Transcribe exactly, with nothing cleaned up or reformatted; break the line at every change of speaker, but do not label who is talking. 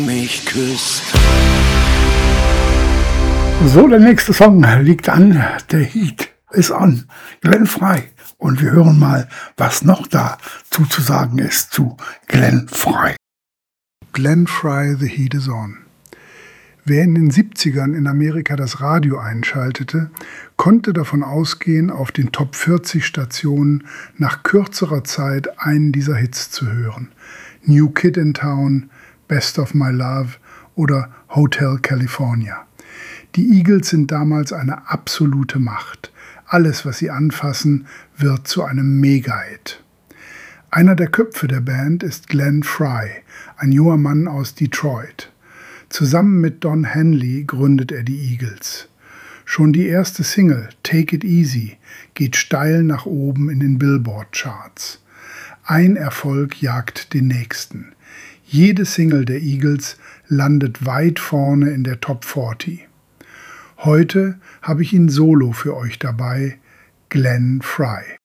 mich küsst.
So, der nächste Song liegt an. Der Heat ist on. Glenn Frey. Und wir hören mal, was noch dazu zu sagen ist zu Glenn Frey.
Glenn Frey, The Heat is on. Wer in den siebzigern in Amerika das Radio einschaltete, konnte davon ausgehen, auf den Top vierzig Stationen nach kürzerer Zeit einen dieser Hits zu hören. New Kid in Town, Best of My Love oder Hotel California. Die Eagles sind damals eine absolute Macht. Alles, was sie anfassen, wird zu einem Mega-Hit. Einer der Köpfe der Band ist Glenn Frey, ein junger Mann aus Detroit. Zusammen mit Don Henley gründet er die Eagles. Schon die erste Single, Take It Easy, geht steil nach oben in den Billboard-Charts. Ein Erfolg jagt den nächsten. Jede Single der Eagles landet weit vorne in der Top vierzig. Heute habe ich ihn solo für euch dabei, Glenn Frey.